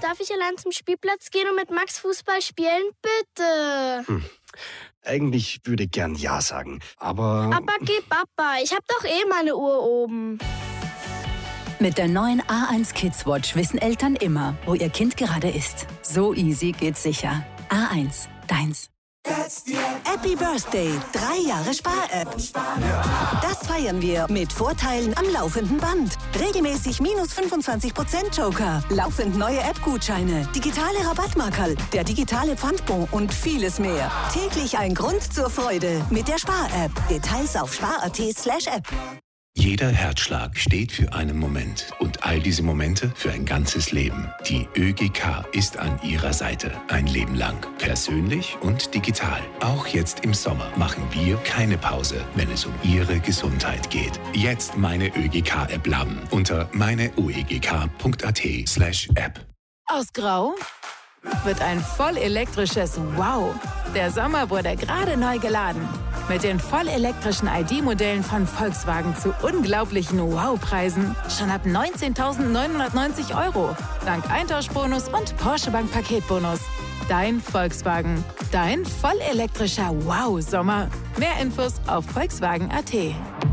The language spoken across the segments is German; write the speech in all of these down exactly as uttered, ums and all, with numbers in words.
darf ich allein zum Spielplatz gehen und mit Max Fußball spielen? Bitte. Hm. Eigentlich würde ich gern Ja sagen, aber... Aber geh Papa, ich hab doch eh meine Uhr oben. Mit der neuen A eins Kids Watch wissen Eltern immer, wo ihr Kind gerade ist. So easy geht's sicher. A eins, deins. Happy Birthday, drei Jahre Spar-App. Das feiern wir mit Vorteilen am laufenden Band. Regelmäßig minus fünfundzwanzig Prozent Joker, laufend neue App-Gutscheine, digitale Rabattmarkerl, der digitale Pfandbon und vieles mehr. Täglich ein Grund zur Freude mit der Spar-App. Details auf spar.at slash app. Jeder Herzschlag steht für einen Moment und all diese Momente für ein ganzes Leben. Die ÖGK ist an Ihrer Seite. Ein Leben lang. Persönlich und digital. Auch jetzt im Sommer machen wir keine Pause, wenn es um Ihre Gesundheit geht. Jetzt meine ÖGK-App laden unter meineuegk.at slash app. Aus Grau wird ein vollelektrisches Wow. Der Sommer wurde gerade neu geladen. Mit den vollelektrischen I D-Modellen von Volkswagen zu unglaublichen Wow-Preisen schon ab neunzehntausendneunhundertneunzig Euro. Dank Eintauschbonus und Porsche Bank Paketbonus. Dein Volkswagen. Dein vollelektrischer Wow-Sommer. Mehr Infos auf volkswagen punkt at.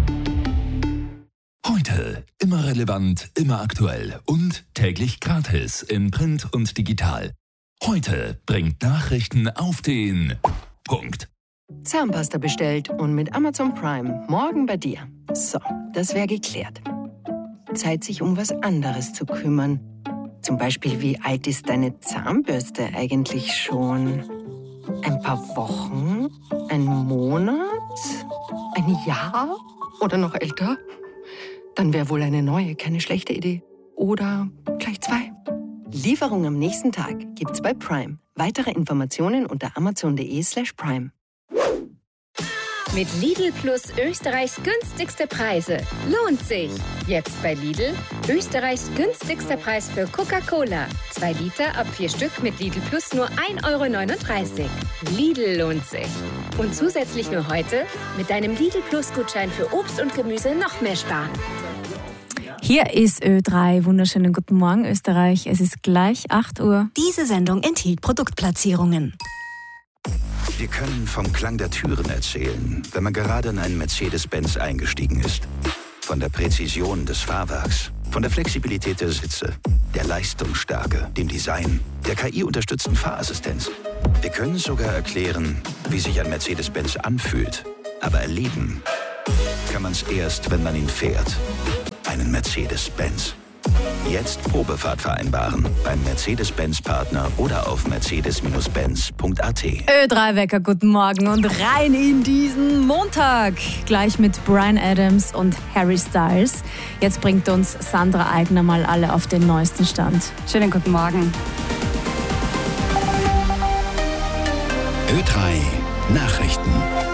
Heute immer relevant, immer aktuell und täglich gratis in Print und digital. Heute bringt Nachrichten auf den Punkt. Zahnpasta bestellt und mit Amazon Prime morgen bei dir. So, das wäre geklärt. Zeit, sich um was anderes zu kümmern. Zum Beispiel, wie alt ist deine Zahnbürste eigentlich schon? Ein paar Wochen? Ein Monat? Ein Jahr? Oder noch älter? Dann wäre wohl eine neue keine schlechte Idee. Oder gleich zwei. Lieferung am nächsten Tag gibt's bei Prime. Weitere Informationen unter amazon.de slash prime. Mit Lidl Plus Österreichs günstigste Preise. Lohnt sich. Jetzt bei Lidl Österreichs günstigster Preis für Coca-Cola. Zwei Liter ab vier Stück mit Lidl Plus nur ein Euro neununddreißig. Lidl lohnt sich. Und zusätzlich nur heute mit deinem Lidl Plus Gutschein für Obst und Gemüse noch mehr sparen. Hier ist Ö drei. Wunderschönen guten Morgen, Österreich. Es ist gleich acht Uhr. Diese Sendung enthielt Produktplatzierungen. Wir können vom Klang der Türen erzählen, wenn man gerade in einen Mercedes-Benz eingestiegen ist. Von der Präzision des Fahrwerks, von der Flexibilität der Sitze, der Leistungsstärke, dem Design, der K I-unterstützten Fahrassistenz. Wir können sogar erklären, wie sich ein Mercedes-Benz anfühlt. Aber erleben kann man es erst, wenn man ihn fährt. Einen Mercedes-Benz. Jetzt Probefahrt vereinbaren beim Mercedes-Benz-Partner oder auf mercedes Benz punkt at. Ö drei Wecker, guten Morgen und rein in diesen Montag. Gleich mit Bryan Adams und Harry Styles. Jetzt bringt uns Sandra Eigner mal alle auf den neuesten Stand. Schönen guten Morgen. Ö drei Nachrichten.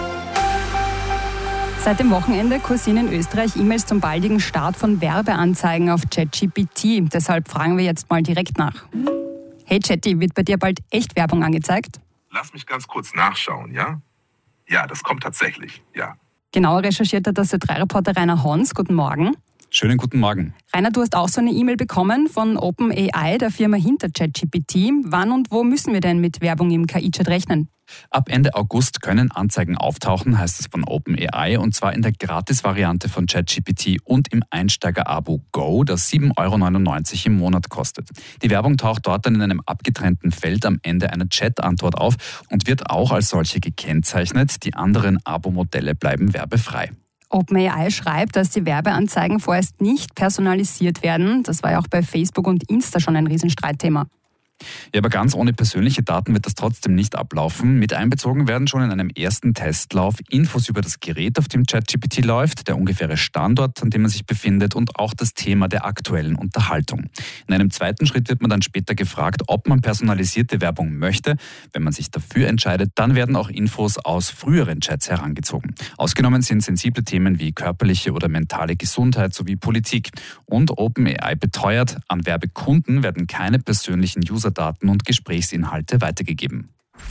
Seit dem Wochenende kursieren in Österreich E-Mails zum baldigen Start von Werbeanzeigen auf ChatGPT. Deshalb fragen wir jetzt mal direkt nach. Hey Chatty, wird bei dir bald echt Werbung angezeigt? Lass mich ganz kurz nachschauen, ja? Ja, das kommt tatsächlich, ja. Genauer recherchiert hat das Ö drei Reporter Rainer Hons. Guten Morgen. Schönen guten Morgen. Rainer, du hast auch so eine E-Mail bekommen von OpenAI, der Firma hinter ChatGPT. Wann und wo müssen wir denn mit Werbung im K I-Chat rechnen? Ab Ende August können Anzeigen auftauchen, heißt es von OpenAI, und zwar in der Gratis-Variante von ChatGPT und im Einsteiger-Abo Go, das sieben Euro neunundneunzig im Monat kostet. Die Werbung taucht dort dann in einem abgetrennten Feld am Ende einer Chat-Antwort auf und wird auch als solche gekennzeichnet. Die anderen Abo-Modelle bleiben werbefrei. OpenAI schreibt, dass die Werbeanzeigen vorerst nicht personalisiert werden. Das war ja auch bei Facebook und Insta schon ein Riesenstreitthema. Ja, aber ganz ohne persönliche Daten wird das trotzdem nicht ablaufen. Mit einbezogen werden schon in einem ersten Testlauf Infos über das Gerät, auf dem ChatGPT läuft, der ungefähre Standort, an dem man sich befindet und auch das Thema der aktuellen Unterhaltung. In einem zweiten Schritt wird man dann später gefragt, ob man personalisierte Werbung möchte. Wenn man sich dafür entscheidet, dann werden auch Infos aus früheren Chats herangezogen. Ausgenommen sind sensible Themen wie körperliche oder mentale Gesundheit sowie Politik. Und OpenAI beteuert, an Werbekunden werden keine persönlichen User Daten und Gesprächsinhalte weitergegeben.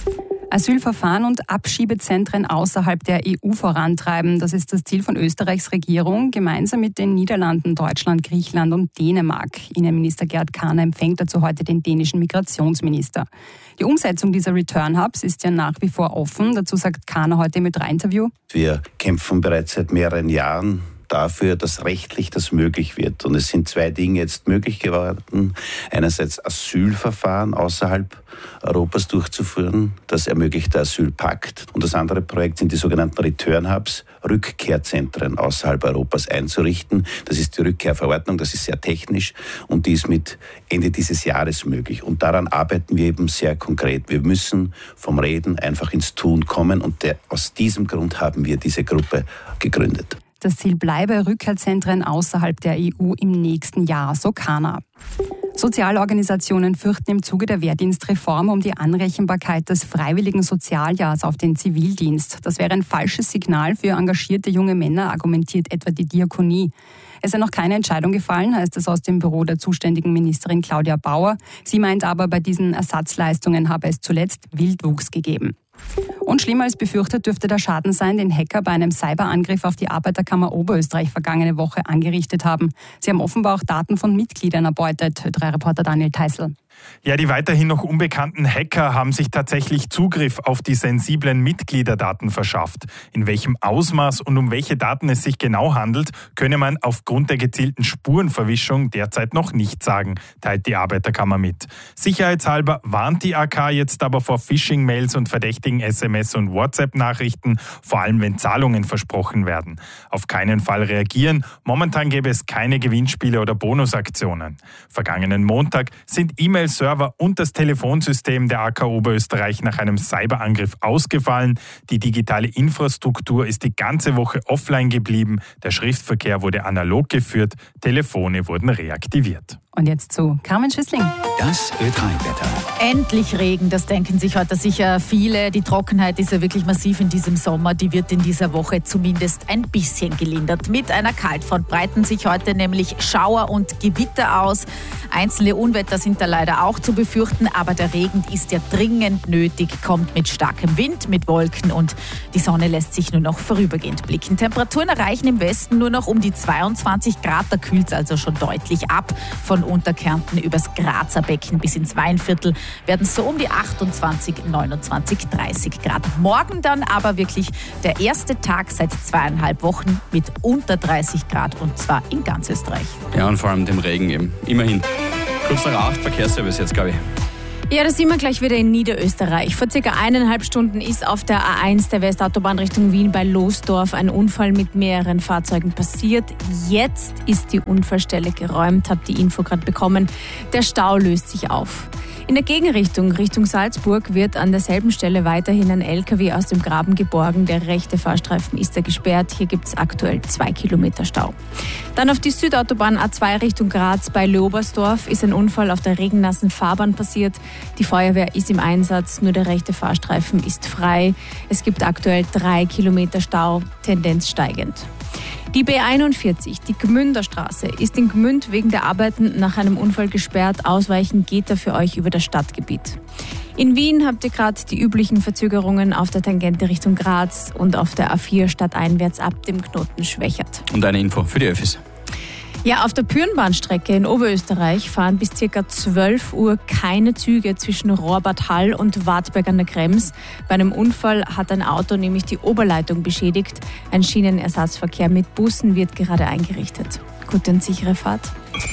Asylverfahren und Abschiebezentren außerhalb der E U vorantreiben. Das ist das Ziel von Österreichs Regierung, gemeinsam mit den Niederlanden, Deutschland, Griechenland und Dänemark. Innenminister Gerd Kahner empfängt dazu heute den dänischen Migrationsminister. Die Umsetzung dieser Return Hubs ist ja nach wie vor offen. Dazu sagt Kahner heute im Ö drei Interview. Wir kämpfen bereits seit mehreren Jahren dafür, dass rechtlich das möglich wird. Und es sind zwei Dinge jetzt möglich geworden. Einerseits Asylverfahren außerhalb Europas durchzuführen. Das ermöglicht der Asylpakt. Und das andere Projekt sind die sogenannten Return Hubs, Rückkehrzentren außerhalb Europas einzurichten. Das ist die Rückkehrverordnung, das ist sehr technisch und die ist mit Ende dieses Jahres möglich. Und daran arbeiten wir eben sehr konkret. Wir müssen vom Reden einfach ins Tun kommen und der, aus diesem Grund haben wir diese Gruppe gegründet. Das Ziel bleibe Rückkehrzentren außerhalb der E U im nächsten Jahr, so Kahner. Sozialorganisationen fürchten im Zuge der Wehrdienstreform um die Anrechenbarkeit des freiwilligen Sozialjahrs auf den Zivildienst. Das wäre ein falsches Signal für engagierte junge Männer, argumentiert etwa die Diakonie. Es sei noch keine Entscheidung gefallen, heißt es aus dem Büro der zuständigen Ministerin Claudia Bauer. Sie meint aber, bei diesen Ersatzleistungen habe es zuletzt Wildwuchs gegeben. Und schlimmer als befürchtet dürfte der Schaden sein, den Hacker bei einem Cyberangriff auf die Arbeiterkammer Oberösterreich vergangene Woche angerichtet haben. Sie haben offenbar auch Daten von Mitgliedern erbeutet, Ö drei Reporter Daniel Teisel. Ja, die weiterhin noch unbekannten Hacker haben sich tatsächlich Zugriff auf die sensiblen Mitgliederdaten verschafft. In welchem Ausmaß und um welche Daten es sich genau handelt, könne man aufgrund der gezielten Spurenverwischung derzeit noch nicht sagen, teilt die Arbeiterkammer mit. Sicherheitshalber warnt die A K jetzt aber vor Phishing-Mails und verdächtigen S M S- und WhatsApp-Nachrichten, vor allem wenn Zahlungen versprochen werden. Auf keinen Fall reagieren. Momentan gäbe es keine Gewinnspiele oder Bonusaktionen. Vergangenen Montag sind E-Mails Server und das Telefonsystem der A K Oberösterreich nach einem Cyberangriff ausgefallen. Die digitale Infrastruktur ist die ganze Woche offline geblieben. Der Schriftverkehr wurde analog geführt. Telefone wurden reaktiviert. Und jetzt zu Carmen Schüssling. Das Ö drei Wetter. Endlich Regen, das denken sich heute sicher viele. Die Trockenheit ist ja wirklich massiv in diesem Sommer. Die wird in dieser Woche zumindest ein bisschen gelindert. Mit einer Kaltfront breiten sich heute nämlich Schauer und Gewitter aus. Einzelne Unwetter sind da leider auch zu befürchten, aber der Regen ist ja dringend nötig, kommt mit starkem Wind, mit Wolken und die Sonne lässt sich nur noch vorübergehend blicken. Temperaturen erreichen im Westen nur noch um die zweiundzwanzig Grad, da kühlt es also schon deutlich ab. Von Unterkärnten übers Grazer Becken bis ins Weinviertel werden es so um die achtundzwanzig, neunundzwanzig, dreißig Grad. Morgen dann aber wirklich der erste Tag seit zweieinhalb Wochen mit unter dreißig Grad und zwar in ganz Österreich. Ja, und vor allem dem Regen eben. Immerhin. Kurz nach acht, Verkehrsservice jetzt, glaube ich. Ja, da sind wir gleich wieder in Niederösterreich. Vor circa eineinhalb Stunden ist auf der A eins der Westautobahn Richtung Wien bei Losdorf ein Unfall mit mehreren Fahrzeugen passiert. Jetzt ist die Unfallstelle geräumt, habe die Info gerade bekommen. Der Stau löst sich auf. In der Gegenrichtung, Richtung Salzburg, wird an derselben Stelle weiterhin ein L K W aus dem Graben geborgen. Der rechte Fahrstreifen ist da gesperrt. Hier gibt es aktuell zwei Kilometer Stau. Dann auf die Südautobahn A zwei Richtung Graz bei Leobersdorf ist ein Unfall auf der regennassen Fahrbahn passiert. Die Feuerwehr ist im Einsatz, nur der rechte Fahrstreifen ist frei. Es gibt aktuell drei Kilometer Stau, Tendenz steigend. Die B einundvierzig, die Gmünder Straße, ist in Gmünd wegen der Arbeiten nach einem Unfall gesperrt. Ausweichen geht da für euch über das Stadtgebiet. In Wien habt ihr gerade die üblichen Verzögerungen auf der Tangente Richtung Graz und auf der A vier stadteinwärts ab dem Knoten Schwächert. Und eine Info für die Öffis. Ja, auf der Pürnbahnstrecke in Oberösterreich fahren bis ca. zwölf Uhr keine Züge zwischen Rohrbad Hall und Wartberg an der Krems. Bei einem Unfall hat ein Auto nämlich die Oberleitung beschädigt. Ein Schienenersatzverkehr mit Bussen wird gerade eingerichtet. Gute und sichere Fahrt.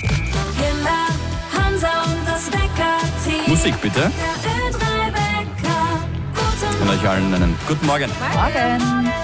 Musik bitte. Und euch allen einen guten Morgen. Morgen.